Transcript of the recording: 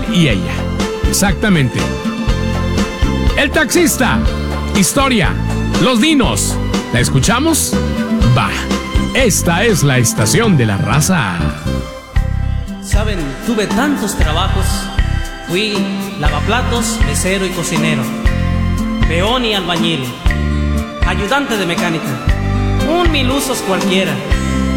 y ella. Exactamente. El taxista. Historia. Los dinos. ¿La escuchamos? Va. Esta es la estación de la raza. Saben, tuve tantos trabajos. Fui lavaplatos, mesero y cocinero, peón y albañil, ayudante de mecánica, un mil usos cualquiera.